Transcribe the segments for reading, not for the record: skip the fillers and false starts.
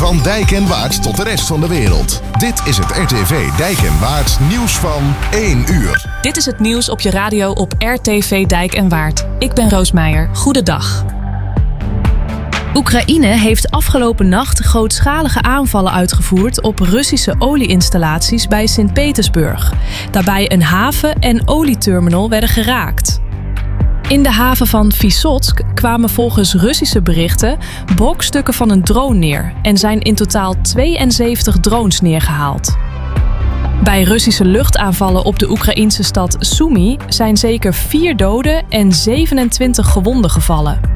Van Dijk en Waard tot de rest van de wereld. Dit is het RTV Dijk en Waard nieuws van 1 uur. Dit is het nieuws op je radio op RTV Dijk en Waard. Ik ben Roos Meijer. Goedendag. Oekraïne heeft afgelopen nacht grootschalige aanvallen uitgevoerd op Russische olieinstallaties bij Sint-Petersburg. Daarbij een haven en olieterminal werden geraakt. In de haven van Vysotsk kwamen volgens Russische berichten brokstukken van een drone neer en zijn in totaal 72 drones neergehaald. Bij Russische luchtaanvallen op de Oekraïnse stad Sumy zijn zeker 4 doden en 27 gewonden gevallen.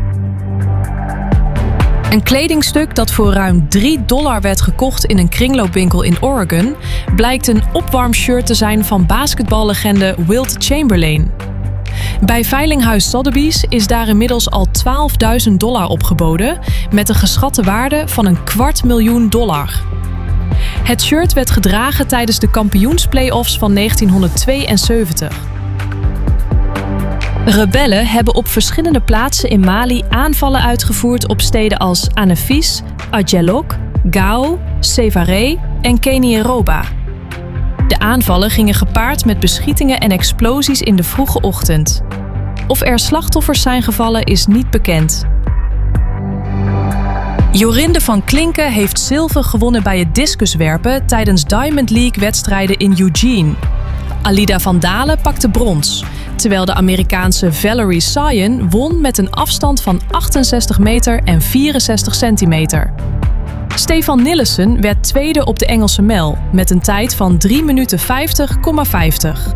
Een kledingstuk dat voor ruim $3 werd gekocht in een kringloopwinkel in Oregon blijkt een opwarmshirt te zijn van basketballegende Wilt Chamberlain. Bij veilinghuis Sotheby's is daar inmiddels al $12.000 opgeboden met een geschatte waarde van $250.000. Het shirt werd gedragen tijdens de kampioensplayoffs van 1972. Rebellen hebben op verschillende plaatsen in Mali aanvallen uitgevoerd op steden als Anafis, Adjelok, Gao, Sévaré en Kenieroba. De aanvallen gingen gepaard met beschietingen en explosies in de vroege ochtend. Of er slachtoffers zijn gevallen is niet bekend. Jorinde van Klinken heeft zilver gewonnen bij het discuswerpen tijdens Diamond League-wedstrijden in Eugene. Alida van Dalen pakte brons, terwijl de Amerikaanse Valerie Syon won met een afstand van 68 meter en 64 centimeter. Stefan Nillessen werd tweede op de Engelse mijl met een tijd van 3 minuten 50,50.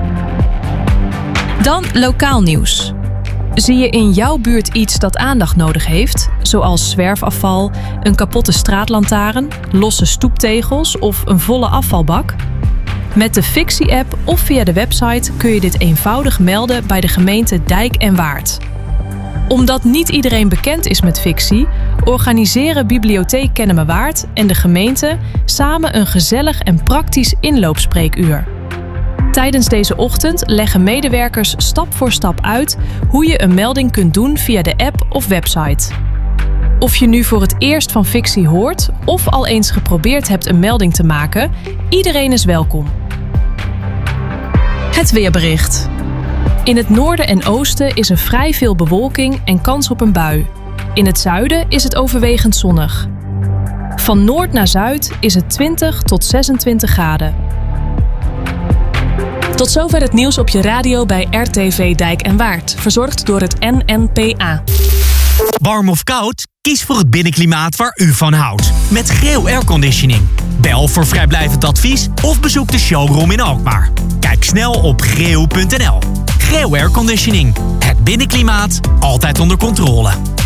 Dan lokaal nieuws. Zie je in jouw buurt iets dat aandacht nodig heeft, zoals zwerfafval, een kapotte straatlantaarn, losse stoeptegels of een volle afvalbak? Met de Fixie-app of via de website kun je dit eenvoudig melden bij de gemeente Dijk en Waard. Omdat niet iedereen bekend is met Fixie, organiseren Bibliotheek Kennemerwaard en de gemeente samen een gezellig en praktisch inloopspreekuur. Tijdens deze ochtend leggen medewerkers stap voor stap uit hoe je een melding kunt doen via de app of website. Of je nu voor het eerst van Fixie hoort of al eens geprobeerd hebt een melding te maken, iedereen is welkom. Het weerbericht. In het noorden en oosten is er vrij veel bewolking en kans op een bui. In het zuiden is het overwegend zonnig. Van noord naar zuid is het 20 tot 26 graden. Tot zover het nieuws op je radio bij RTV Dijk en Waard. Verzorgd door het NNPA. Warm of koud? Kies voor het binnenklimaat waar u van houdt. Met Greo Airconditioning. Bel voor vrijblijvend advies of bezoek de showroom in Alkmaar. Kijk snel op greo.nl. Greo Airconditioning. Het binnenklimaat altijd onder controle.